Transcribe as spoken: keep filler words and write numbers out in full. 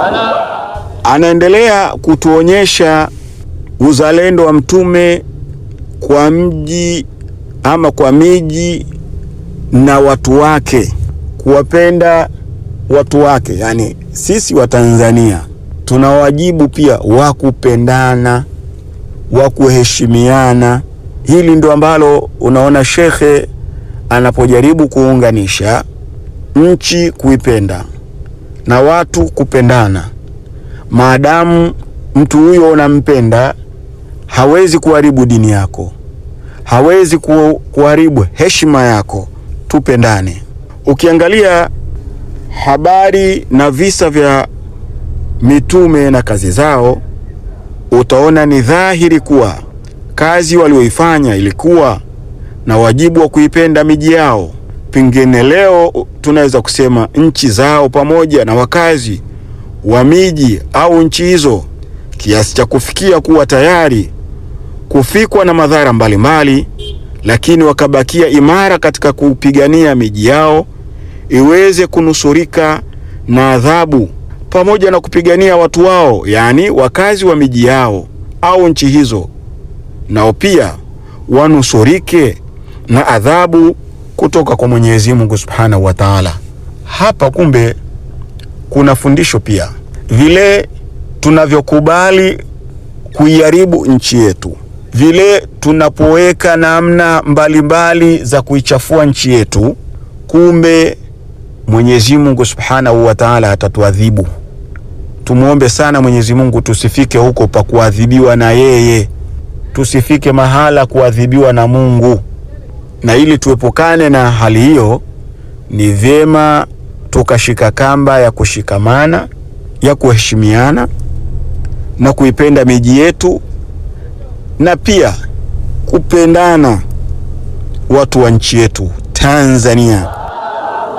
Anaendelea kutuonyesha uzalendo wa mtume kwa mji ama kwa miji na watu wake, kuwapenda watu wake. Yani sisi wa Tanzania tuna wajibu pia wa kupendana, wa kuheshimiana. Hili ndio ambalo unaona shekhe anapojaribu kuunganisha nchi kuipenda na watu kupendana. Maadamu mtu huyo unampenda, hawezi kuharibu dini yako, hawezi kuharibu heshima yako. Tupendane. Ukiangalia habari na visa vya mitume na kazi zao, utaona ni dhahiri kuwa kazi walioifanya ilikuwa na wajibu wa kuipenda miji yao. Pengine leo tunaweza kusema nchi zao pamoja na wakazi wa miji au nchi hizo, kiasi cha kufikia kuwa tayari kufikwa na madhara mbalimbali, lakini wakabakia imara katika kupigania miji yao iweze kunusurika na adhabu, pamoja na kupigania watu wao, yani wakazi wa miji yao au nchi hizo, nao pia wanusurike na adhabu kutoka kwa Mwenyezi Mungu Subhanahu wa Ta'ala. Hapa kumbe kuna fundisho pia, vile tunavyokubali kuiharibu nchi yetu, vile tunapoweka namna mbalimbali za kuichafua nchi yetu, kumbe Mwenyezi Mungu Subhanahu wa Ta'ala atatuadhibu. Tumuombe sana Mwenyezi Mungu tusifike huko pa kuadhibiwa na yeye, tusifike mahala kuadhibiwa na Mungu. Na ili tuepukane na hali hiyo, ni vyema tukashika kamba ya kushikamana, ya kuheshimiana na kuipenda miji yetu, na pia kupendana watu wa nchi yetu Tanzania.